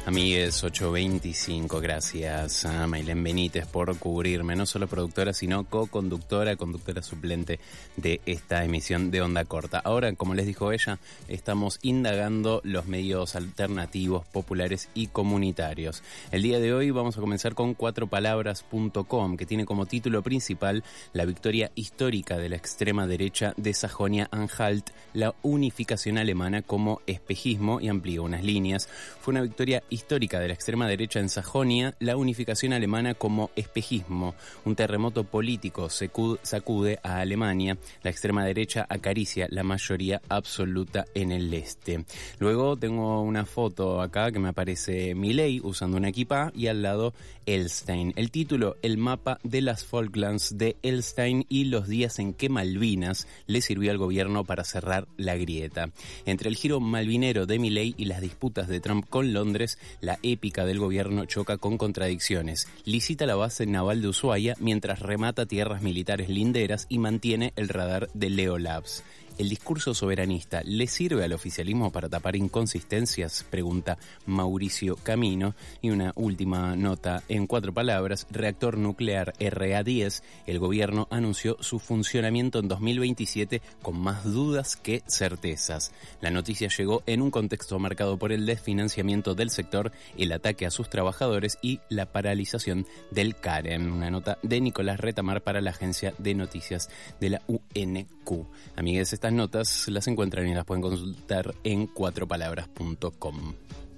Amigues, 8:25, gracias a Maylén Benítez por cubrirme, no solo productora, sino conductora suplente de esta emisión de Onda Corta. Ahora, como les dijo ella, estamos indagando los medios alternativos, populares y comunitarios. El día de hoy vamos a comenzar con 4palabras.com, que tiene como título principal la victoria histórica de la extrema derecha de Sajonia-Anhalt, la unificación alemana como espejismo, y amplía unas líneas. Fue una victoria histórica de la extrema derecha en Sajonia, la unificación alemana como espejismo. Un terremoto político sacude a Alemania. La extrema derecha acaricia la mayoría absoluta en el este. Luego tengo una foto acá que me aparece Milei usando una equipa y al lado Elstein. El título: el mapa de las Falklands de Elstein y los días en que Malvinas le sirvió al gobierno para cerrar la grieta. Entre el giro malvinero de Milei y las disputas de Trump con Londres, la épica del gobierno choca con contradicciones. Licita la base naval de Ushuaia mientras remata tierras militares linderas y mantiene el radar de Leo Labs. ¿El discurso soberanista le sirve al oficialismo para tapar inconsistencias?, pregunta Mauricio Camino. Y una última nota en 4 palabras: reactor nuclear RA10. El gobierno anunció su funcionamiento en 2027 con más dudas que certezas. La noticia llegó en un contexto marcado por el desfinanciamiento del sector, el ataque a sus trabajadores y la paralización del CAREN. Una nota de Nicolás Retamar para la agencia de noticias de la UNQ. Amigues, estas notas las encuentran y las pueden consultar en 4palabras.com.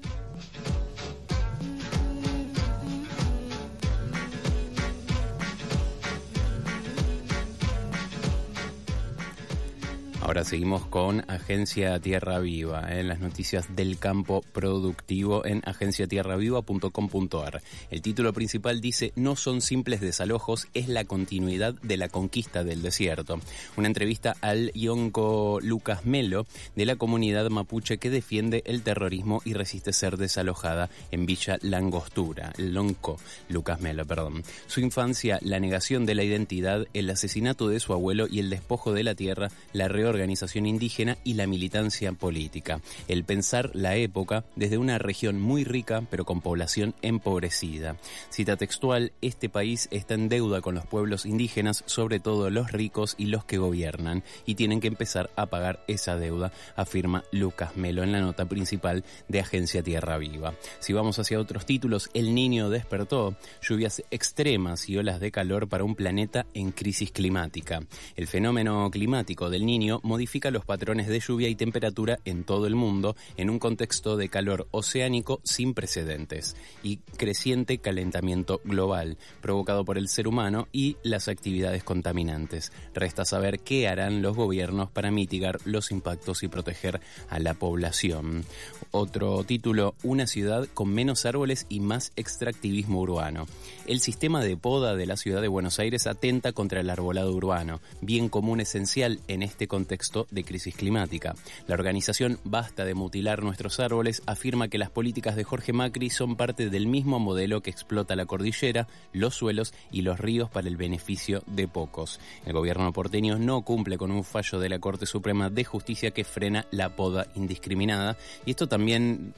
Ahora seguimos con Agencia Tierra Viva, en las noticias del campo productivo en agenciatierraviva.com.ar. El título principal dice: no son simples desalojos, es la continuidad de la conquista del desierto. Una entrevista al Yonko Lucas Melo, de la comunidad mapuche que defiende el terrorismo y resiste ser desalojada en Villa Langostura. Lonco Lucas Melo, perdón. Su infancia, la negación de la identidad, el asesinato de su abuelo y el despojo de la tierra, la reorganización indígena y la militancia política. El pensar la época desde una región muy rica pero con población empobrecida. Cita textual: este país está en deuda con los pueblos indígenas, sobre todo los ricos y los que gobiernan, y tienen que empezar a pagar esa deuda, afirma Lucas Melo en la nota principal de Agencia Tierra Viva. Si vamos hacia otros títulos: El Niño despertó, lluvias extremas y olas de calor para un planeta en crisis climática. El fenómeno climático del Niño modifica los patrones de lluvia y temperatura en todo el mundo en un contexto de calor oceánico sin precedentes y creciente calentamiento global provocado por el ser humano y las actividades contaminantes. Resta saber qué harán los gobiernos para mitigar los impactos y proteger a la población. Otro título: una ciudad con menos árboles y más extractivismo urbano. El sistema de poda de la ciudad de Buenos Aires atenta contra el arbolado urbano, bien común esencial en este contexto de crisis climática. La organización Basta de mutilar nuestros árboles afirma que las políticas de Jorge Macri son parte del mismo modelo que explota la cordillera, los suelos y los ríos para el beneficio de pocos. El gobierno porteño no cumple con un fallo de la Corte Suprema de Justicia que frena la poda indiscriminada, y esto también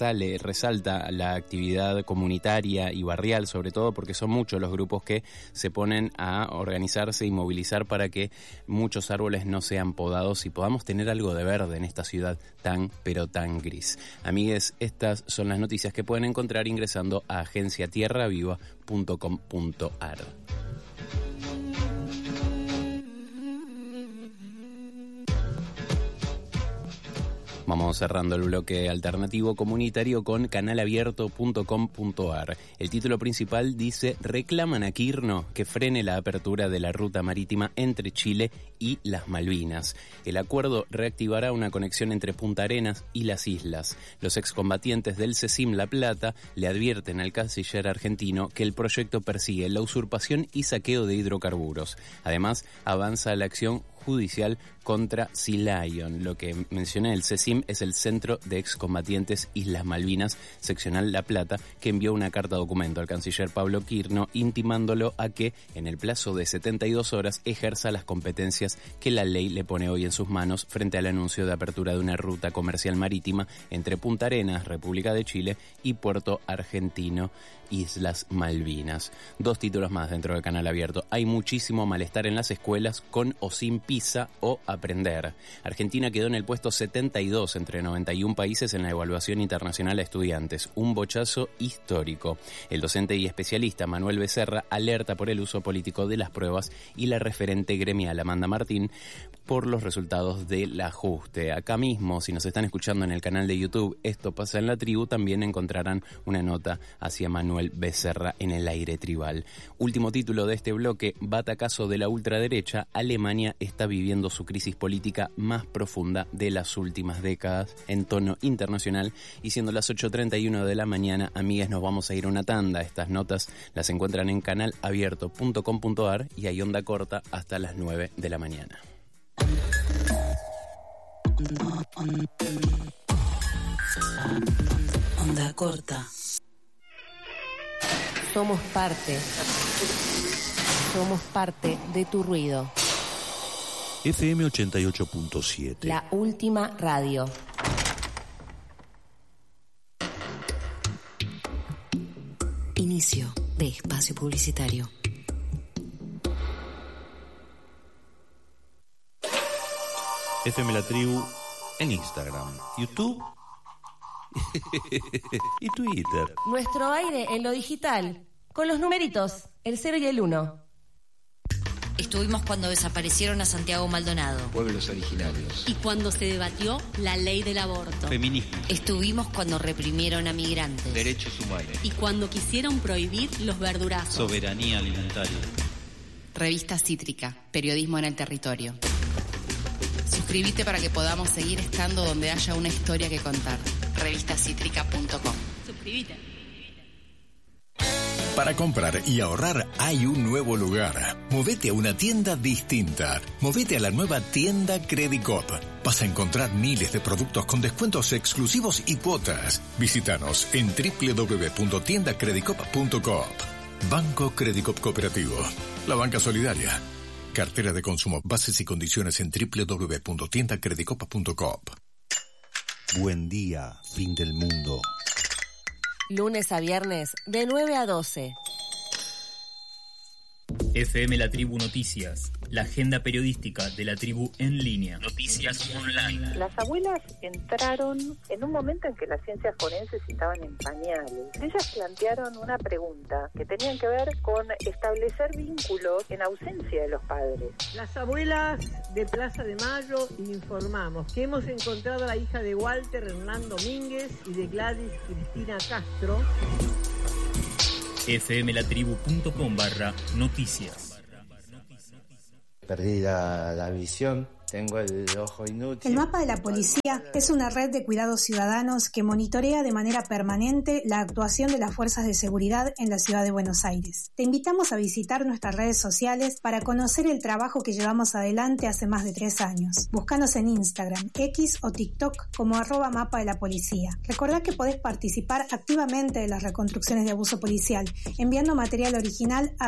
resalta la actividad comunitaria y barrial, sobre todo porque son muchos los grupos que se ponen a organizarse y movilizar para que muchos árboles no sean podados y podamos tener algo de verde en esta ciudad tan pero tan gris. Amigues, estas son las noticias que pueden encontrar ingresando a agenciatierraviva.com.ar. Vamos cerrando el bloque alternativo comunitario con canalabierto.com.ar. El título principal dice: reclaman a Quirno que frene la apertura de la ruta marítima entre Chile y las Malvinas. El acuerdo reactivará una conexión entre Punta Arenas y las islas. Los excombatientes del CECIM La Plata le advierten al canciller argentino que el proyecto persigue la usurpación y saqueo de hidrocarburos. Además, avanza la acción judicial contra Sea Lion. Lo que mencioné, el CECIM es el Centro de Excombatientes Islas Malvinas, seccional La Plata, que envió una carta documento al canciller Pablo Quirno intimándolo a que, en el plazo de 72 horas, ejerza las competencias que la ley le pone hoy en sus manos frente al anuncio de apertura de una ruta comercial marítima entre Punta Arenas, República de Chile, y Puerto Argentino, Islas Malvinas. 2 títulos más dentro del canal abierto. Hay muchísimo malestar en las escuelas con o sin PISA o aprender. Argentina quedó en el puesto 72 entre 91 países en la evaluación internacional a estudiantes. Un bochazo histórico. El docente y especialista Manuel Becerra alerta por el uso político de las pruebas y la referente gremial Amanda Martín por los resultados del ajuste. Acá mismo, si nos están escuchando en el canal de YouTube Esto pasa en la tribu, también encontrarán una nota hacia Manuel Becerra en el aire tribal. Último título de este bloque, batacazo de la ultraderecha, Alemania está viviendo su crisis política más profunda de las últimas décadas en tono internacional, y siendo las 8:31 de la mañana, amigas, nos vamos a ir a una tanda. Estas notas las encuentran en canalabierto.com.ar y hay onda corta hasta las 9 de la mañana. Onda corta. Somos parte de tu ruido. FM 88.7. La última radio. Inicio de espacio publicitario. FM La Tribu en Instagram, YouTube y Twitter. Nuestro aire en lo digital, con los numeritos, el 0 y el 1. Estuvimos cuando desaparecieron a Santiago Maldonado. Pueblos originarios. Y cuando se debatió la ley del aborto. Feminismo. Estuvimos cuando reprimieron a migrantes. Derechos humanos. Y cuando quisieron prohibir los verdurazos. Soberanía alimentaria. Revista Cítrica, periodismo en el territorio. Suscríbete para que podamos seguir estando donde haya una historia que contar. Revistacítrica.com. Suscríbete. Para comprar y ahorrar hay un nuevo lugar. Movete a una tienda distinta. Movete a la nueva tienda Credicop. Vas a encontrar miles de productos con descuentos exclusivos y cuotas. Visítanos en www.tiendacredicop.coop. Banco Credicop Cooperativo. La banca solidaria. Cartera de consumo. Bases y condiciones en www.tiendacredicop.coop. Buen día, fin del mundo. Lunes a viernes, de 9 a 12. FM La Tribu Noticias, la agenda periodística de la tribu en línea. Noticias online. Las abuelas entraron en un momento en que las ciencias forenses estaban en pañales. Ellas plantearon una pregunta que tenían que ver con establecer vínculos en ausencia de los padres. Las abuelas de Plaza de Mayo informamos que hemos encontrado a la hija de Walter Hernán Domínguez y de Gladys Cristina Castro. fmlatribu.com/noticias. Perdí la visión, tengo el ojo inútil. El mapa de la policía es una red de cuidados ciudadanos que monitorea de manera permanente la actuación de las fuerzas de seguridad en la ciudad de Buenos Aires. Te invitamos a visitar nuestras redes sociales para conocer el trabajo que llevamos adelante hace más de 3 años. Búscanos en Instagram, X o TikTok como @mapa de la policía. Recordá que podés participar activamente de las reconstrucciones de abuso policial enviando material original a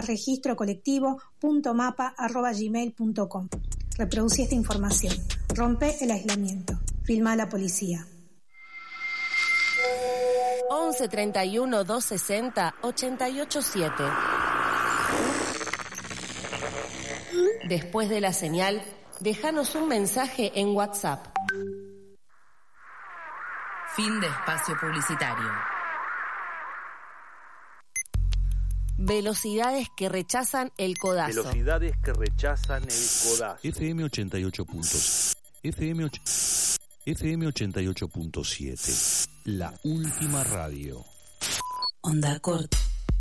registrocolectivo.mapa@gmail.com. Reproducí esta información. Rompe el aislamiento. Filma a la policía. 11 31 260 887. Después de la señal, déjanos un mensaje en WhatsApp. Fin de espacio publicitario. Velocidades que rechazan el codazo. Velocidades que rechazan el codazo. FM 88.7. FM 88.7. La última radio. Onda corta.